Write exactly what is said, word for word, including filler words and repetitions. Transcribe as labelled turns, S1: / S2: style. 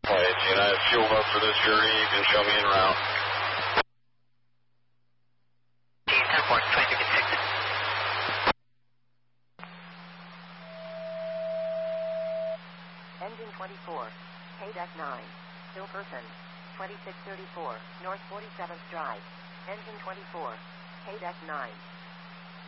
S1: It's United fueled up for this journey. You can show me en route.
S2: ten four, twenty-two, get six.
S3: Engine twenty-four, K D E C nine, still person, twenty-six thirty-four, North forty-seventh Drive. Engine twenty-four, K D E C nine.